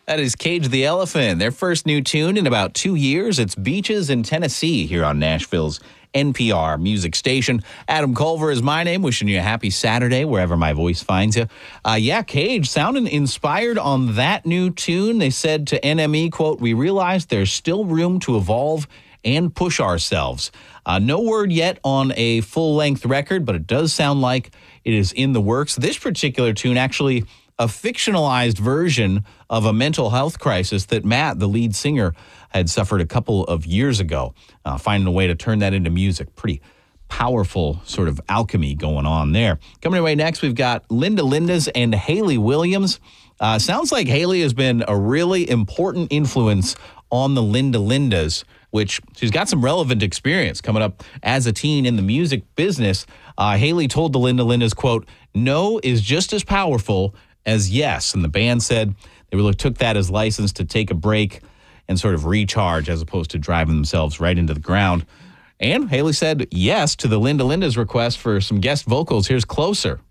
That is Cage the Elephant. Their first new tune in about 2 years. It's Beaches in Tennessee here on Nashville's NPR music station. Adam Culver is my name. Wishing you a happy Saturday wherever my voice finds you. Cage sounding inspired on that new tune. They said to NME, quote, "We realized there's still room to evolve and push ourselves." No word yet on a full-length record, but it does sound like it is in the works. This particular tune actually a fictionalized version of a mental health crisis that Matt, the lead singer, had suffered a couple of years ago. Finding a way to turn that into music. Pretty powerful sort of alchemy going on there. Coming away next, we've got Linda Lindas and Hayley Williams. Sounds like Hayley has been a really important influence on the Linda Lindas, which she's got some relevant experience coming up as a teen in the music business. Hayley told the Linda Lindas, quote, "No is just as powerful as yes." And the band said they really took that as license to take a break and sort of recharge as opposed to driving themselves right into the ground. And Hayley said yes to the Linda Lindas request for some guest vocals. Here's Closer.